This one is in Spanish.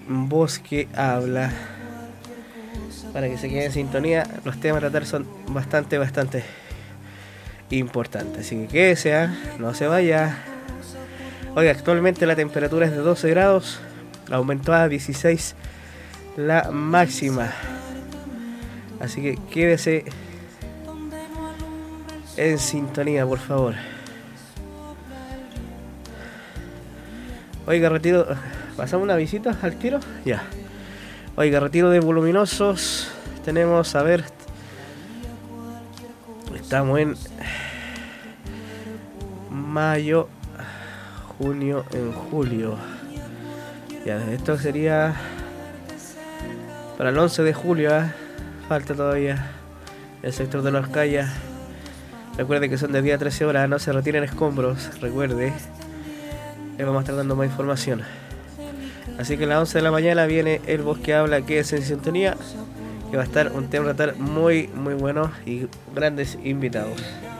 Voz que Habla. Para que se quede en sintonía, los temas a tratar son bastante importantes. Así que quédese, no se vaya. Oiga, actualmente la temperatura es de 12 grados, aumentó a 16 la máxima. Así que quédese en sintonía, por favor. Oiga, retiro. ¿Pasamos una visita al tiro? Ya. Oiga, retiro de voluminosos. Tenemos, a ver. Estamos en mayo, junio, en julio. Ya, esto sería para el 11 de julio. Falta todavía el sector de las calles. Recuerde que son de día a 13 horas. No se retiren escombros. Recuerde. Le vamos a estar dando más información. Así que a las 11 de la mañana viene el Voz que Habla, que es en sintonía, que va a estar un tema a tratar muy bueno y grandes invitados.